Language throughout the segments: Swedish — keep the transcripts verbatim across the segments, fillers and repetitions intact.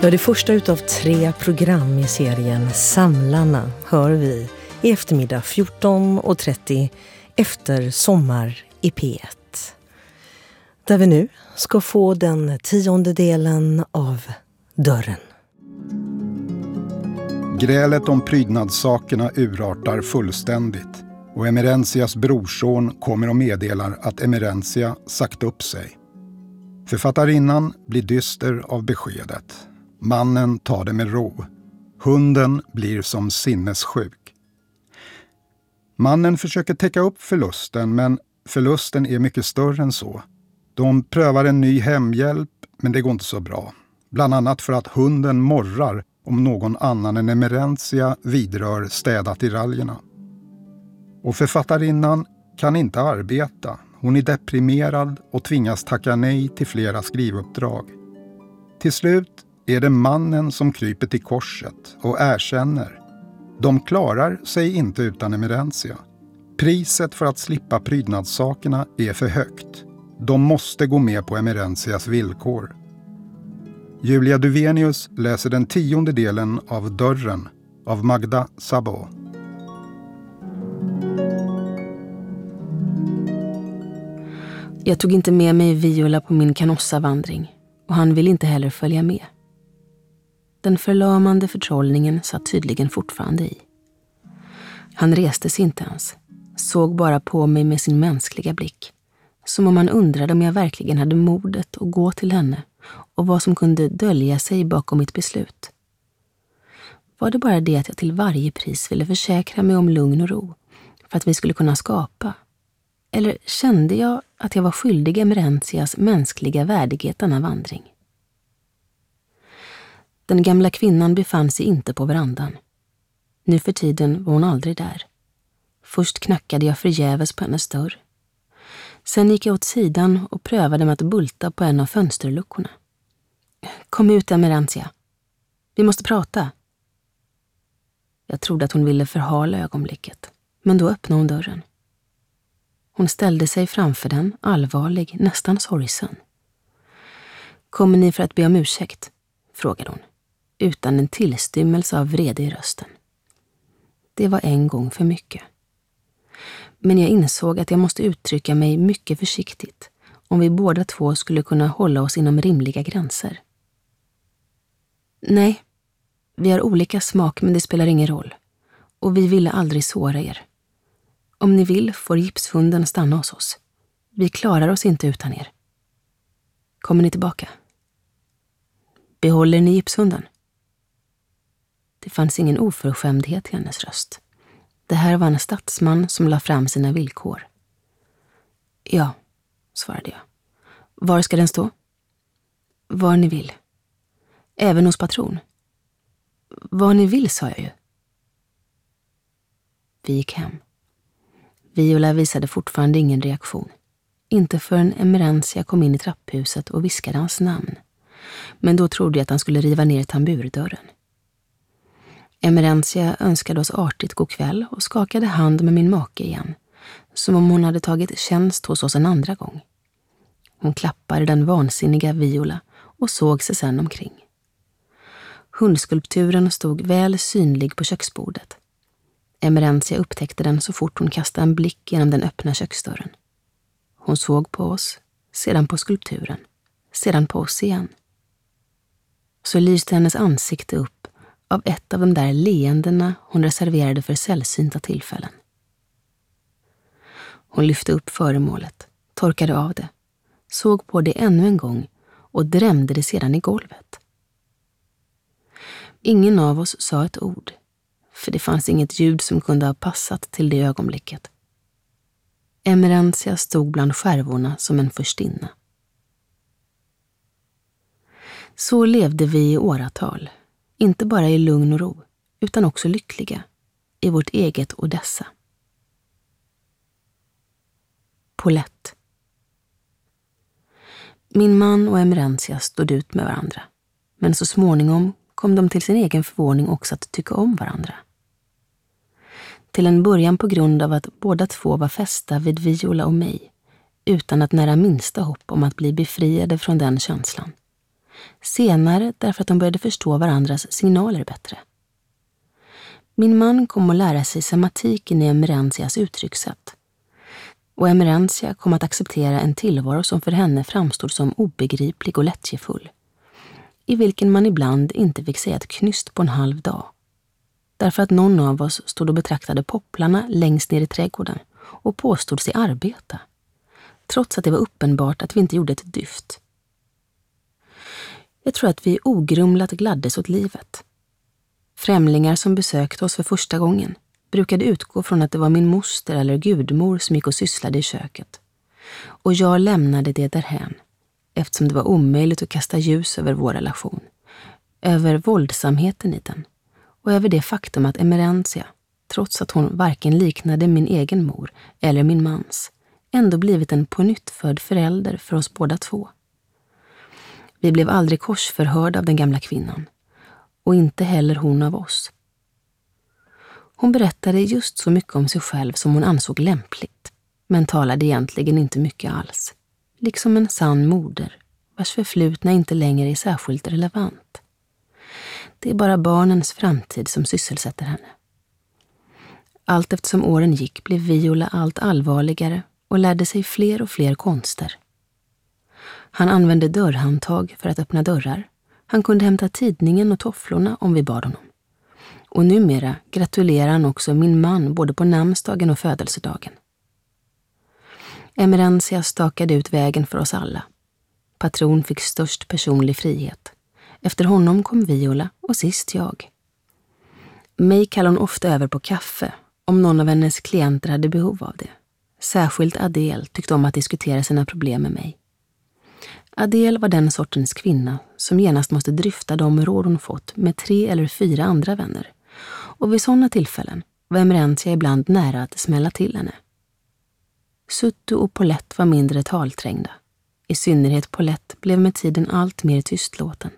Ja, det första utav tre program i serien Samlarna hör vi i eftermiddag fjorton och trettio efter Sommar i P ett. Där vi nu ska få den tionde delen av Dörren. Grälet om prydnadssakerna urartar fullständigt och Emerenzias brorson kommer och meddelar att Emerenzia sagt upp sig. Författarinnan blir dyster av beskedet. Mannen tar det med ro. Hunden blir som sinnessjuk. Mannen försöker täcka upp förlusten, men förlusten är mycket större än så. De prövar en ny hemhjälp, men det går inte så bra. Bland annat för att hunden morrar om någon annan än Emerenzia vidrör städattiraljerna. Och författarinnan kan inte arbeta. Hon är deprimerad och tvingas tacka nej till flera skrivuppdrag. Till slut är det mannen som kryper till korset och erkänner. De klarar sig inte utan Emerenzia. Priset för att slippa prydnadssakerna är för högt. De måste gå med på Emerenzias villkor. Julia Duvenius läser den tionde delen av Dörren av Magda Sabo. Jag tog inte med mig Viola på min Canossa-vandring och han ville inte heller följa med. Den förlamande förtrollningen satt tydligen fortfarande i. Han reste sig inte ens, såg bara på mig med sin mänskliga blick, som om han undrade om jag verkligen hade modet att gå till henne och vad som kunde dölja sig bakom mitt beslut. Var det bara det att jag till varje pris ville försäkra mig om lugn och ro för att vi skulle kunna skapa? Eller kände jag att jag var skyldig Emerenzias mänskliga värdighet denna vandring? Den gamla kvinnan befann sig inte på verandan. Nu för tiden var hon aldrig där. Först knackade jag förgäves på hennes dörr. Sen gick jag åt sidan och prövade med att bulta på en av fönsterluckorna. Kom ut, Emerenzia. Vi måste prata. Jag trodde att hon ville förhala ögonblicket, men då öppnade hon dörren. Hon ställde sig framför den, allvarlig, nästan sorgsen. Kommer ni för att be om ursäkt? Frågade hon, utan en tillstymmelse av vrede i rösten. Det var en gång för mycket. Men jag insåg att jag måste uttrycka mig mycket försiktigt om vi båda två skulle kunna hålla oss inom rimliga gränser. Nej, vi har olika smak, men det spelar ingen roll. Och vi ville aldrig såra er. Om ni vill får gipshunden stanna hos oss. Vi klarar oss inte utan er. Kommer ni tillbaka? Behåller ni gipshunden? Det fanns ingen oförskämdhet i hennes röst. Det här var en statsman som la fram sina villkor. Ja, svarade jag. Var ska den stå? Var ni vill. Även hos patron. Var ni vill, sa jag ju. Vi gick hem. Viola visade fortfarande ingen reaktion. Inte förrän Emerenzia kom in i trapphuset och viskade hans namn. Men då trodde jag att han skulle riva ner tamburdörren. Emerenzia önskade oss artigt god kväll och skakade hand med min make igen, som om hon hade tagit tjänst hos oss en andra gång. Hon klappade den vansinniga Viola och såg sig sedan omkring. Hundskulpturen stod väl synlig på köksbordet. Emerenzia upptäckte den så fort hon kastade en blick genom den öppna köksdörren. Hon såg på oss, sedan på skulpturen, sedan på oss igen. Så lyste hennes ansikte upp av ett av de där leendena hon reserverade för sällsynta tillfällen. Hon lyfte upp föremålet, torkade av det, såg på det ännu en gång och drämde det sedan i golvet. Ingen av oss sa ett ord, för det fanns inget ljud som kunde ha passat till det ögonblicket. Emerenzia stod bland skärvorna som en förstinna. Så levde vi i åratal, inte bara i lugn och ro, utan också lyckliga, i vårt eget Odessa. Paulette. Min man och Emerenzia stod ut med varandra, men så småningom kom de till sin egen förvåning också att tycka om varandra. Till en början på grund av att båda två var fästa vid Viola och mig, utan att nära minsta hopp om att bli befriade från den känslan. Senare därför att de började förstå varandras signaler bättre. Min man kom att lära sig sematiken i Emerenzias uttryckssätt. Och Emerenzia kom att acceptera en tillvaro som för henne framstod som obegriplig och lättjefull. I vilken man ibland inte fick säga ett knyst på en halv dag. Därför att någon av oss stod och betraktade popplarna längst ner i trädgården och påstod sig arbeta. Trots att det var uppenbart att vi inte gjorde ett dyft. Jag tror att vi ogrumlat gladdes åt livet. Främlingar som besökte oss för första gången brukade utgå från att det var min moster eller gudmor som gick och sysslade i köket. Och jag lämnade det därhän, eftersom det var omöjligt att kasta ljus över vår relation, över våldsamheten i den och över det faktum att Emerenzia, trots att hon varken liknade min egen mor eller min mans, ändå blivit en pånyttfödd förälder för oss båda två. Vi blev aldrig korsförhörda av den gamla kvinnan, och inte heller hon av oss. Hon berättade just så mycket om sig själv som hon ansåg lämpligt, men talade egentligen inte mycket alls, liksom en sann moder, vars förflutna inte längre är särskilt relevant. Det är bara barnens framtid som sysselsätter henne. Allt eftersom åren gick blev Viola allt allvarligare och lärde sig fler och fler konster. Han använde dörrhandtag för att öppna dörrar. Han kunde hämta tidningen och tofflorna om vi bad honom. Och numera gratulerar han också min man både på namnsdagen och födelsedagen. Emerenzia stakade ut vägen för oss alla. Patron fick störst personlig frihet. Efter honom kom Viola och sist jag. Mig kallade hon ofta över på kaffe om någon av hennes klienter hade behov av det. Särskilt Adele tyckte om att diskutera sina problem med mig. Adele var den sortens kvinna som genast måste dryfta de råd hon fått med tre eller fyra andra vänner. Och vid sådana tillfällen var Emerenzia ibland nära att smälla till henne. Suttu och Paulette var mindre talträngda. I synnerhet Paulette blev med tiden allt mer tystlåten.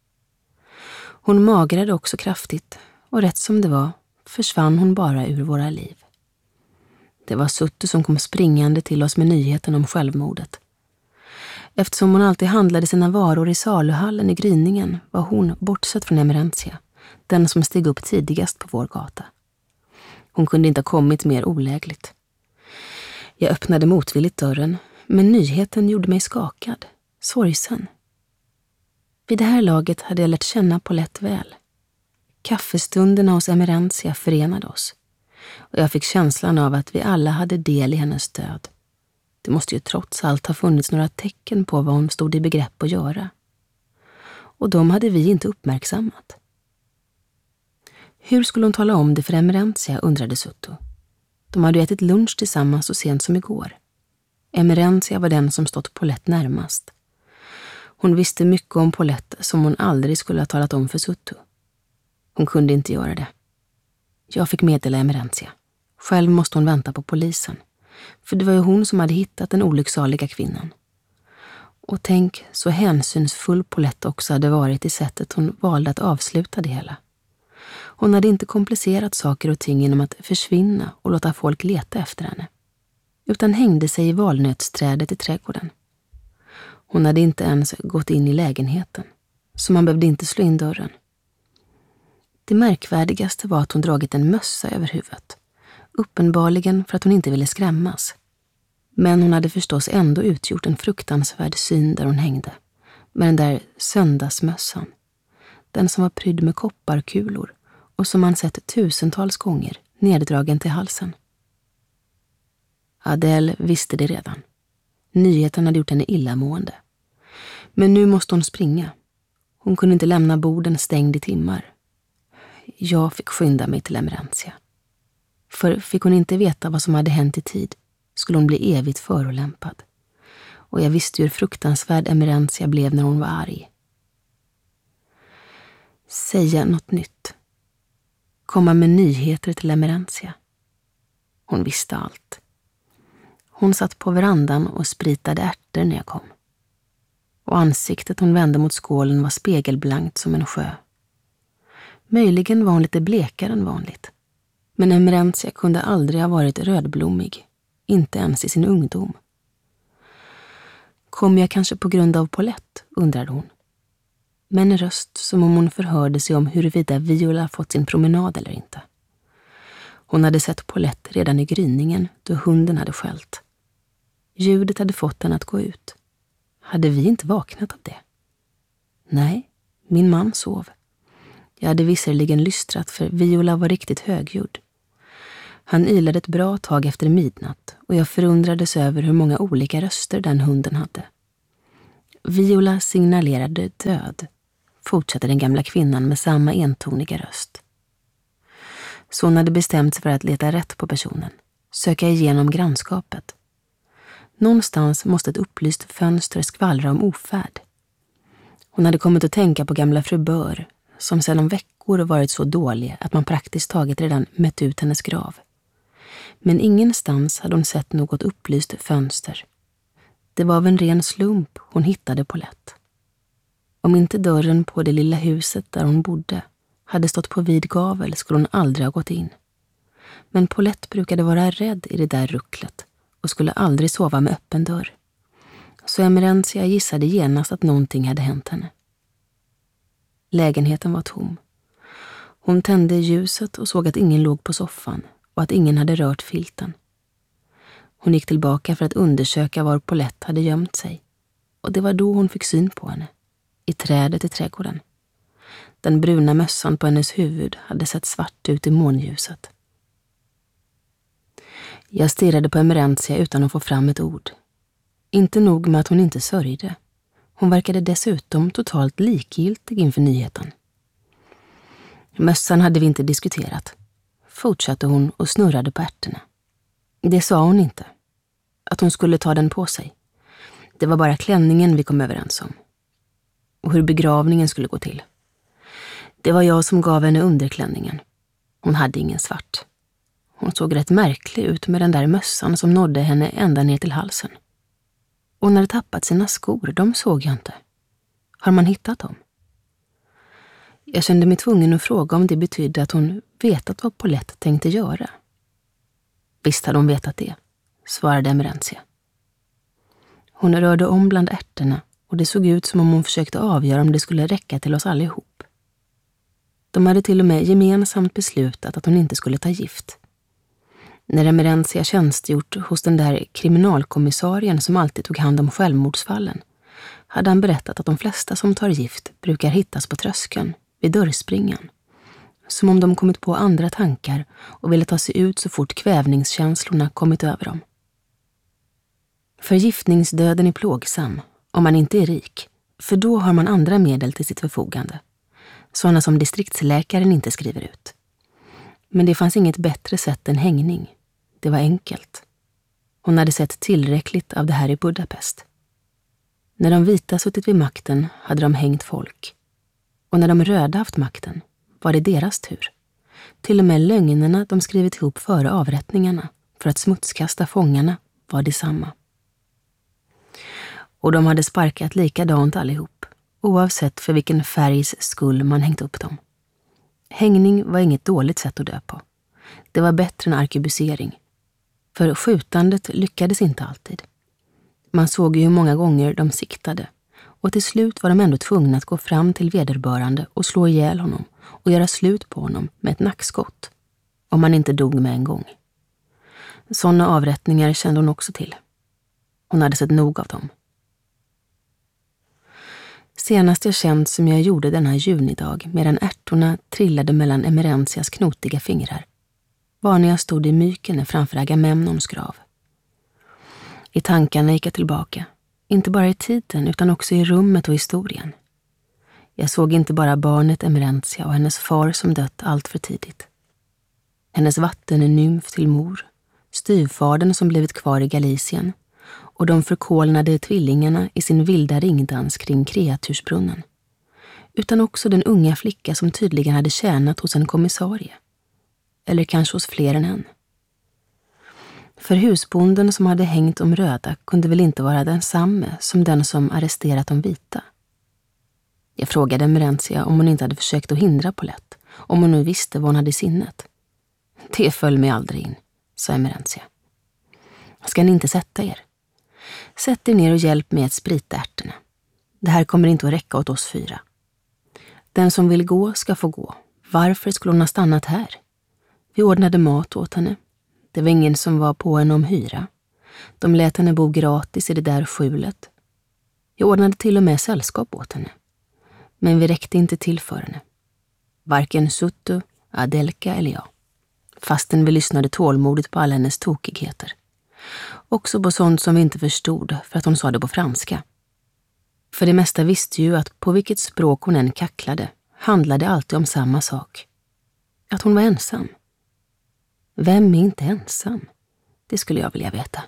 Hon magrade också kraftigt och rätt som det var försvann hon bara ur våra liv. Det var Suttu som kom springande till oss med nyheten om självmordet. Eftersom hon alltid handlade sina varor i saluhallen i gryningen var hon, bortsett från Emerenzia, den som steg upp tidigast på vår gata. Hon kunde inte ha kommit mer olägligt. Jag öppnade motvilligt dörren, men nyheten gjorde mig skakad, sorgsen. Vid det här laget hade jag lärt känna Paulette väl. Kaffestunderna hos Emerenzia förenade oss, och jag fick känslan av att vi alla hade del i hennes död. Det måste ju trots allt ha funnits några tecken på vad hon stod i begrepp att göra. Och de hade vi inte uppmärksammat. Hur skulle hon tala om det för Emerenzia, undrade Suttu. De hade ätit lunch tillsammans så sent som igår. Emerenzia var den som stått Paulette närmast. Hon visste mycket om Paulette som hon aldrig skulle ha talat om för Suttu. Hon kunde inte göra det. Jag fick meddela Emerenzia. Själv måste hon vänta på polisen. För det var ju hon som hade hittat den olycksaliga kvinnan. Och tänk så hänsynsfull Paulette också hade varit i sättet hon valde att avsluta det hela. Hon hade inte komplicerat saker och ting genom att försvinna och låta folk leta efter henne. Utan hängde sig i valnötsträdet i trädgården. Hon hade inte ens gått in i lägenheten, så man behövde inte slå in dörren. Det märkvärdigaste var att hon dragit en mössa över huvudet. Uppenbarligen för att hon inte ville skrämmas. Men hon hade förstås ändå utgjort en fruktansvärd syn där hon hängde. Med den där söndagsmössan. Den som var prydd med kopparkulor och som man sett tusentals gånger neddragen till halsen. Adele visste det redan. Nyheten hade gjort henne illamående. Men nu måste hon springa. Hon kunde inte lämna borden stängd i timmar. Jag fick skynda mig till Emerenzia. För fick hon inte veta vad som hade hänt i tid skulle hon bli evigt förolämpad. Och jag visste hur fruktansvärd Emerenzia blev när hon var arg. Säga något nytt. Komma med nyheter till Emerenzia. Hon visste allt. Hon satt på verandan och spritade ärtor när jag kom. Och ansiktet hon vände mot skålen var spegelblankt som en sjö. Möjligen var hon lite blekare än vanligt. Men Emerenzia kunde aldrig ha varit rödblommig, inte ens i sin ungdom. Kom jag kanske på grund av Paulette, undrade hon. med en röst som om hon förhörde sig om huruvida Viola fått sin promenad eller inte. Hon hade sett Paulette redan i gryningen då hunden hade skällt. Ljudet hade fått henne att gå ut. Hade vi inte vaknat av det? Nej, min man sov. Jag hade visserligen lystrat för Viola var riktigt högljudd. Han ylade ett bra tag efter midnatt och jag förundrades över hur många olika röster den hunden hade. Viola signalerade död, fortsatte den gamla kvinnan med samma entoniga röst. Så hon hade bestämt sig för att leta rätt på personen, söka igenom grannskapet. Någonstans måste ett upplyst fönster skvallra om ofärd. Hon hade kommit att tänka på gamla fru Bör, som sedan veckor varit så dålig att man praktiskt taget redan mätt ut hennes grav. Men ingenstans hade hon sett något upplyst fönster. Det var av en ren slump hon hittade Paulette. Om inte dörren på det lilla huset där hon bodde hade stått på vid gavel skulle hon aldrig ha gått in. Men Paulette brukade vara rädd i det där rucklet och skulle aldrig sova med öppen dörr. Så Emerentia gissade genast att någonting hade hänt henne. Lägenheten var tom. Hon tände ljuset och såg att ingen låg på soffan och att ingen hade rört filten. Hon gick tillbaka för att undersöka var Paulette hade gömt sig. Och det var då hon fick syn på henne, i trädet i trädgården. Den bruna mössan på hennes huvud hade sett svart ut i månljuset. Jag stirrade på Emerentia utan att få fram ett ord. Inte nog med att hon inte sörjde. Hon verkade dessutom totalt likgiltig inför nyheten. Mössan hade vi inte diskuterat, fortsatte hon och snurrade på ärtorna. Det sa hon inte. Att hon skulle ta den på sig. Det var bara klänningen vi kom överens om. Och hur begravningen skulle gå till. Det var jag som gav henne underklänningen. Hon hade ingen svart. Hon såg rätt märklig ut med den där mössan som nådde henne ända ner till halsen. Och när hon hade tappat sina skor, de såg jag inte. Har man hittat dem? Jag kände mig tvungen att fråga om det betydde att hon vetat vad Paulette tänkte göra. Visst hade hon vetat det, svarade Emerentia. Hon rörde om bland ärtorna och det såg ut som om hon försökte avgöra om det skulle räcka till oss allihop. De hade till och med gemensamt beslutat att hon inte skulle ta gift. När Emerentia tjänstgjort hos den där kriminalkommissarien som alltid tog hand om självmordsfallen hade han berättat att de flesta som tar gift brukar hittas på tröskeln, vid dörrspringan. Som om de kommit på andra tankar och ville ta sig ut så fort kvävningskänslorna kommit över dem. Förgiftningsdöden är plågsam om man inte är rik, för då har man andra medel till sitt förfogande. Sådana som distriktsläkaren inte skriver ut. Men det fanns inget bättre sätt än hängning. Det var enkelt. Hon hade sett tillräckligt av det här i Budapest. När de vita suttit vid makten hade de hängt folk. Och när de röda haft makten var det deras tur. Till och med lögnerna de skrivit ihop före avrättningarna för att smutskasta fångarna var detsamma. Och de hade sparkat likadant allihop, oavsett för vilken färgs skull man hängt upp dem. Hängning var inget dåligt sätt att dö på. Det var bättre än arkebusering. För skjutandet lyckades inte alltid. Man såg ju hur många gånger de siktade. Och till slut var de ändå tvungna att gå fram till vederbörande och slå ihjäl honom och göra slut på honom med ett nackskott. Om man inte dog med en gång. Sådana avrättningar kände hon också till. Hon hade sett nog av dem. Senast jag känt som jag gjorde denna junidag medan ärtorna trillade mellan Emerentias knotiga fingrar var när jag stod i Mykene framför Agamemnons grav. I tankarna gick jag tillbaka, inte bara i tiden utan också i rummet och historien. Jag såg inte bara barnet Emerentia och hennes far som dött allt för tidigt. Hennes vattennymf till mor, styvfadern som blivit kvar i Galicien och de förkolnade tvillingarna i sin vilda ringdans kring kreatursbrunnen. Utan också den unga flicka som tydligen hade tjänat hos en kommissarie. Eller kanske hos fler än en. För husbonden som hade hängt om röda kunde väl inte vara densamme som den som arresterat de vita. Jag frågade Emerentia om hon inte hade försökt att hindra Paulette, om hon nu visste vad hon hade i sinnet. Det föll mig aldrig in, sa Emerentia. Ska ni inte sätta er? Sätt er ner och hjälp med att sprita ärtorna. Det här kommer inte att räcka åt oss fyra. Den som vill gå ska få gå. Varför skulle hon ha stannat här? Vi ordnade mat åt henne. Det var ingen som var på henne om hyra. De lät henne bo gratis i det där skjulet. Jag ordnade till och med sällskap åt henne. Men vi räckte inte till för henne. Varken Suttu, Adelka eller jag. Fastän vi lyssnade tålmodigt på alla hennes tokigheter. Också på sånt som vi inte förstod för att hon sa det på franska. För det mesta visste ju att på vilket språk hon än kacklade handlade alltid om samma sak. Att hon var ensam. Vem är inte ensam? Det skulle jag vilja veta.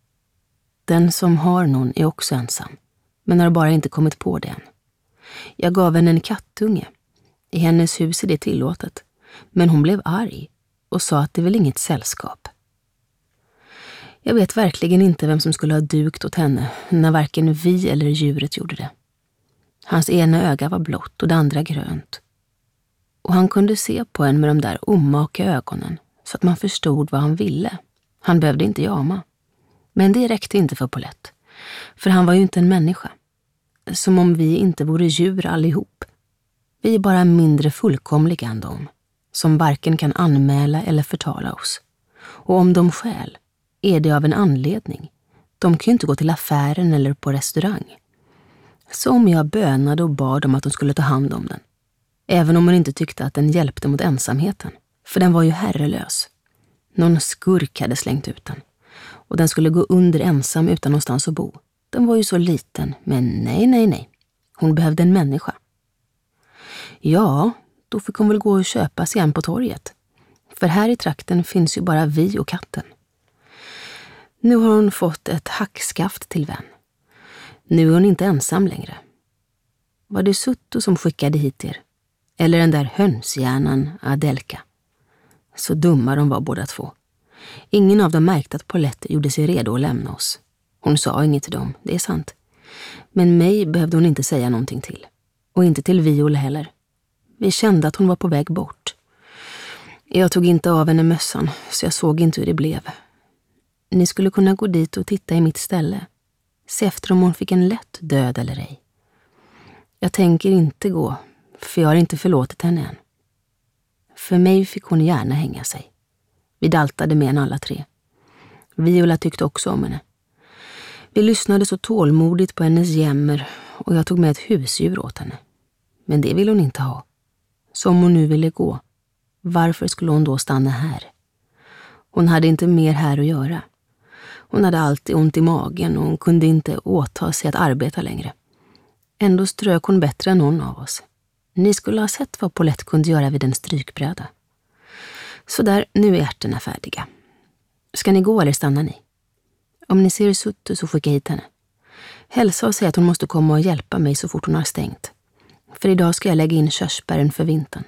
Den som har någon är också ensam, men har bara inte kommit på det än. Jag gav henne en kattunge. I hennes hus är det tillåtet, men hon blev arg och sa att det väl inget sällskap. Jag vet verkligen inte vem som skulle ha dukt åt henne när varken vi eller djuret gjorde det. Hans ena öga var blått och det andra grönt. Och han kunde se på en med de där omaka ögonen så att man förstod vad han ville. Han behövde inte jama. Men det räckte inte för Paulette. För han var ju inte en människa. Som om vi inte vore djur allihop. Vi är bara mindre fullkomliga än dem. Som varken kan anmäla eller förtala oss. Och om de skäl är det av en anledning. De kan ju inte gå till affären eller på restaurang. Så om jag bönade och bad om att de skulle ta hand om den. Även om hon inte tyckte att den hjälpte mot ensamheten. För den var ju herrelös. Någon skurk hade slängt ut den. Och den skulle gå under ensam utan någonstans att bo. Den var ju så liten, men nej, nej, nej. Hon behövde en människa. Ja, då fick hon väl gå och köpa sig igen på torget. För här i trakten finns ju bara vi och katten. Nu har hon fått ett hackskaft till vän. Nu är hon inte ensam längre. Var det Suttu som skickade hit er? Eller den där hönshjärnan Adelka? Så dumma de var båda två. Ingen av dem märkte att Paulette gjorde sig redo att lämna oss. Hon sa inget till dem, det är sant. Men mig behövde hon inte säga någonting till. Och inte till Viola heller. Vi kände att hon var på väg bort. Jag tog inte av henne mössan, så jag såg inte hur det blev. Ni skulle kunna gå dit och titta i mitt ställe. Se efter om hon fick en lätt död eller ej. Jag tänker inte gå, för jag har inte förlåtit henne än. För mig fick hon gärna hänga sig. Vi daltade med henne alla tre. Viola tyckte också om henne. Vi lyssnade så tålmodigt på hennes jämmer och jag tog med ett husdjur åt henne. Men det ville hon inte ha. Så om hon nu ville gå, varför skulle hon då stanna här? Hon hade inte mer här att göra. Hon hade alltid ont i magen och hon kunde inte åta sig att arbeta längre. Ändå strök hon bättre än någon av oss. Ni skulle ha sett vad Paulette kunde göra vid en strykbräda. Så där, nu är ärtorna färdiga. Ska ni gå eller stannar ni? Om ni ser Suttu så skicka hit henne. Hälsa och säg att hon måste komma och hjälpa mig så fort hon har stängt. För idag ska jag lägga in körsbären för vintern.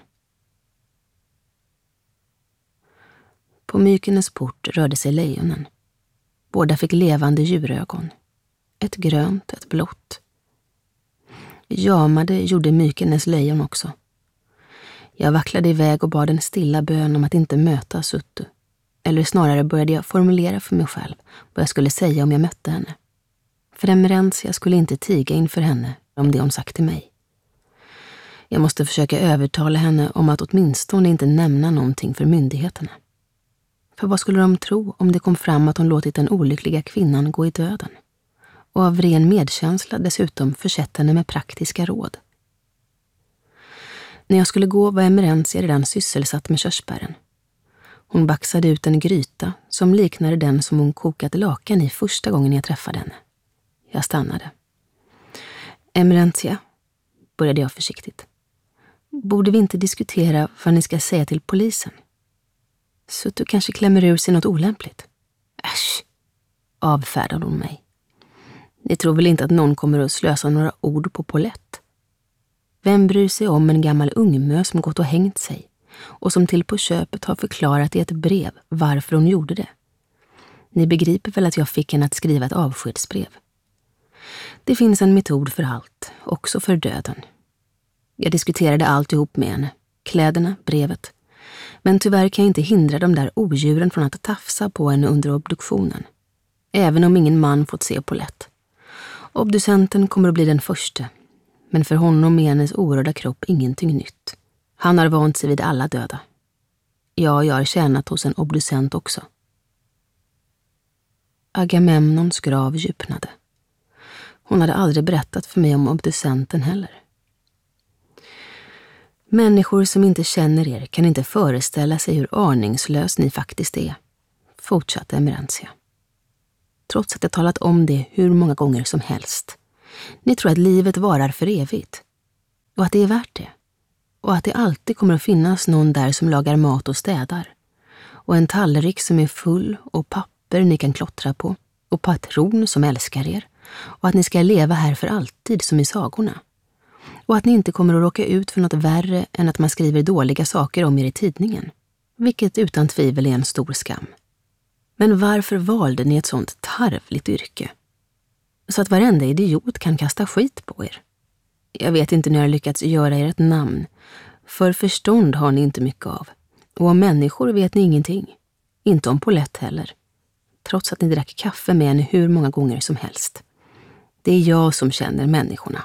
På Mykenes port rörde sig lejonen. Båda fick levande djurögon. Ett grönt, ett blått. Jamade gjorde Mykenes lejon också. Jag vacklade iväg och bad en stilla bön om att inte möta Suttu. Eller snarare började jag formulera för mig själv vad jag skulle säga om jag mötte henne. För Emerentia skulle inte tiga inför henne om det hon sagt till mig. Jag måste försöka övertala henne om att åtminstone inte nämna någonting för myndigheterna. För vad skulle de tro om det kom fram att hon låtit den olyckliga kvinnan gå i döden? Och av ren medkänsla dessutom försett henne med praktiska råd. När jag skulle gå var Emerentia redan sysselsatt med körsbären. Hon baxade ut en gryta som liknade den som hon kokat lakan i första gången jag träffade henne. Jag stannade. Emerentia, började jag försiktigt. Borde vi inte diskutera vad ni ska säga till polisen? Så att du kanske klämmer ur sig något olämpligt. Äsch, avfärdade hon mig. Ni tror väl inte att någon kommer att slösa några ord på Paulette? Vem bryr sig om en gammal ungmö som gått och hängt sig och som till på köpet har förklarat i ett brev varför hon gjorde det? Ni begriper väl att jag fick henne att skriva ett avskedsbrev? Det finns en metod för allt, också för döden. Jag diskuterade alltihop med henne, kläderna, brevet. Men tyvärr kan jag inte hindra de där odjuren från att tafsa på henne under obduktionen. Även om ingen man fått se Paulette. Obducenten kommer att bli den första. Men för honom är hennes orörda kropp ingenting nytt. Han har vant sig vid alla döda. Ja, jag har tjänat hos en obducent också. Agamemnons grav djupnade. Hon hade aldrig berättat för mig om obducenten heller. Människor som inte känner er kan inte föreställa sig hur aningslös ni faktiskt är, fortsatte Emerentia. Trots att jag talat om det hur många gånger som helst. Ni tror att livet varar för evigt. Och att det är värt det. Och att det alltid kommer att finnas någon där som lagar mat och städar. Och en tallrik som är full och papper ni kan klottra på. Och patron som älskar er. Och att ni ska leva här för alltid som i sagorna. Och att ni inte kommer att råka ut för något värre än att man skriver dåliga saker om er i tidningen. Vilket utan tvivel är en stor skam. Men varför valde ni ett sånt tarvligt yrke? Så att varenda idiot kan kasta skit på er. Jag vet inte när jag har lyckats göra er ett namn. För förstånd har ni inte mycket av. Och om människor vet ni ingenting. Inte om Paulette heller. Trots att ni drack kaffe med henne hur många gånger som helst. Det är jag som känner människorna.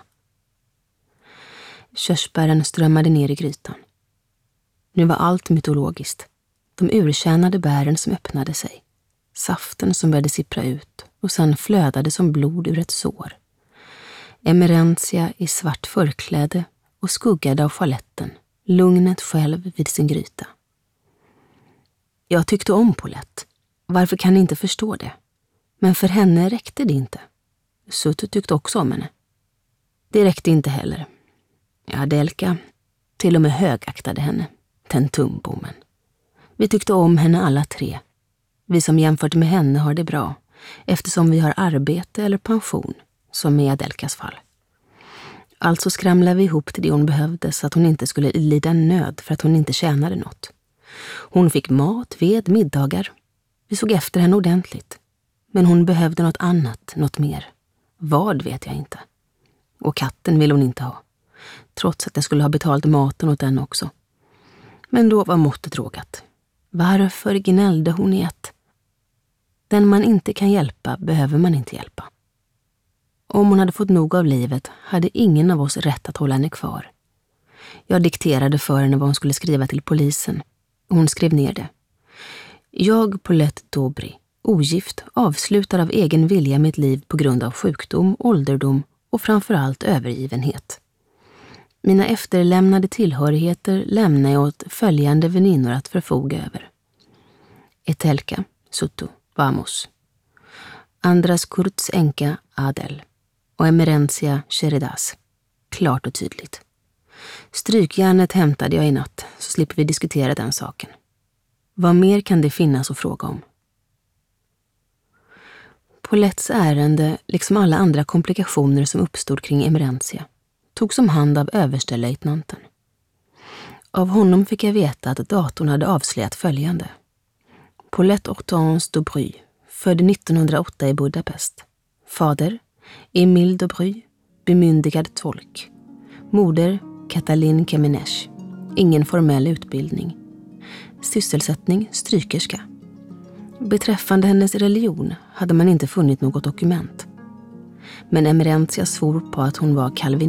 Körsbären strömmade ner i grytan. Nu var allt mytologiskt. De urtjänade bären som öppnade sig. Saften som började sippra ut och sen flödade som blod ur ett sår. Emerentia i svart förkläde och skuggade av faletten, lugnet själv vid sin gryta. Jag tyckte om Paulette. Varför kan ni inte förstå det? Men för henne räckte det inte. Suttu tyckte också om henne. Det räckte inte heller. Adelka till och med högaktade henne, den tumbommen. Vi tyckte om henne alla tre. Vi som jämfört med henne har det bra, eftersom vi har arbete eller pension, som i Adelkas fall. Alltså skramlade vi ihop till det hon behövde så att hon inte skulle lida nöd för att hon inte tjänade något. Hon fick mat, ved, middagar. Vi såg efter henne ordentligt. Men hon behövde något annat, något mer. Vad vet jag inte. Och katten ville hon inte ha. Trots att jag skulle ha betalt maten åt den också. Men då var måttet rågat. Varför gnällde hon i ett? Den man inte kan hjälpa behöver man inte hjälpa. Om hon hade fått nog av livet hade ingen av oss rätt att hålla henne kvar. Jag dikterade för henne vad hon skulle skriva till polisen. Hon skrev ner det. Jag, Paulette Dobry, ogift, avslutar av egen vilja mitt liv på grund av sjukdom, ålderdom och framförallt övergivenhet. Mina efterlämnade tillhörigheter lämnar jag åt följande väninnor att förfoga över. Etelka, Suttu, Vamos. Andras Kurts änka Adel och Emerentia Sheridas. Klart och tydligt. Strykjärnet hämtade jag i natt, så slipper vi diskutera den saken. Vad mer kan det finnas att fråga om? Paulettes ärende, liksom alla andra komplikationer som uppstod kring Emerentia, togs om hand av överstelöjtnanten. Av honom fick jag veta att datorn hade avslöjat följande. Paulette Hortense Dobry, född nittonhundraåtta i Budapest. Fader, Emile Dobry, bemyndigad tolk. Moder, Katalin Kemenesh. Ingen formell utbildning. Sysselsättning, strykerska. Beträffande hennes religion hade man inte funnit något dokument. Men Emerentia svor på att hon var kalvinist.